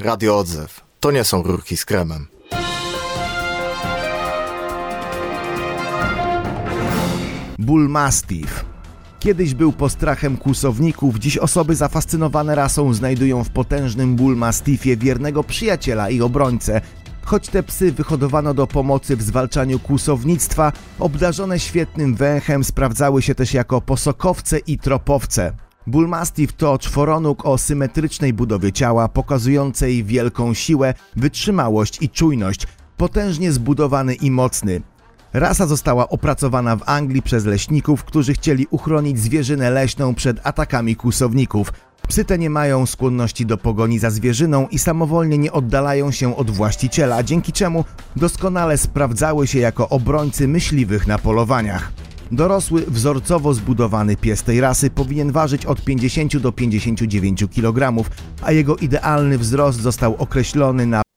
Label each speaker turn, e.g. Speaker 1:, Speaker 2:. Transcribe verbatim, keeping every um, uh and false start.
Speaker 1: Radio Odzew. To nie są rurki z kremem.
Speaker 2: Bull Mastiff. Kiedyś był postrachem kłusowników, dziś osoby zafascynowane rasą znajdują w potężnym Bull Mastiffie wiernego przyjaciela i obrońcę. Choć te psy wyhodowano do pomocy w zwalczaniu kłusownictwa, obdarzone świetnym węchem sprawdzały się też jako posokowce i tropowce. Bull Mastiff to czworonóg o symetrycznej budowie ciała, pokazującej wielką siłę, wytrzymałość i czujność, potężnie zbudowany i mocny. Rasa została opracowana w Anglii przez leśników, którzy chcieli uchronić zwierzynę leśną przed atakami kłusowników. Psy te nie mają skłonności do pogoni za zwierzyną i samowolnie nie oddalają się od właściciela, dzięki czemu doskonale sprawdzały się jako obrońcy myśliwych na polowaniach. Dorosły, wzorcowo zbudowany pies tej rasy powinien ważyć od pięćdziesięciu do pięćdziesięciu dziewięciu kilogramów, a jego idealny wzrost został określony na